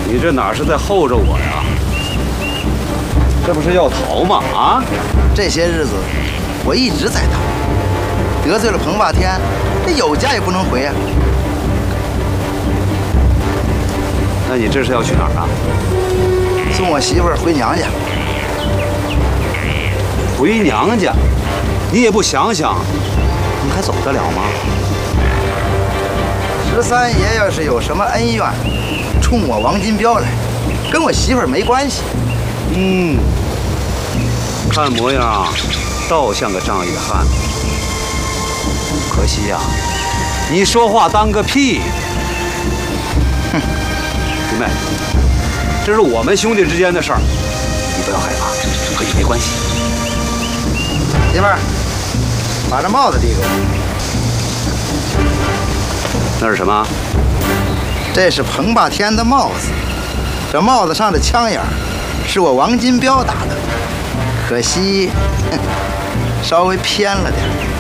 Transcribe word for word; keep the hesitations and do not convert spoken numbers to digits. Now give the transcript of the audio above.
你这哪是在候着我呀？这不是要逃吗？啊！ 这些日子我一直在逃，得罪了彭霸天，这有家也不能回啊。 那你这是要去哪儿啊？ 送我媳妇儿回娘家。 回娘家？你也不想想，你还走得了吗？ 十三爷要是有什么恩怨，冲我王金彪来，跟我媳妇儿没关系。 嗯，看模样倒像个仗义的汉子。可惜呀、啊，你说话当个屁！哼，弟妹，这是我们兄弟之间的事儿，你不要害怕，和你没关系。 媳妇儿，把这帽子递给我。 那是什么？ 这是彭霸天的帽子，这帽子上的枪眼儿是我王金彪打的，可惜，哼，稍微偏了点。